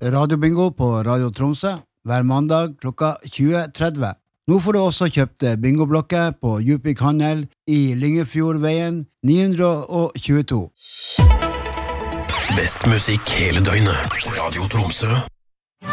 radiobingo på Radio Tromsø hver mandag klokka 20.30. Nå får du også kjøpt bingoblokker på Djupvik Handel i Lyngefjordveien 922. Best musikk hele døgnet. Radio Tromsø.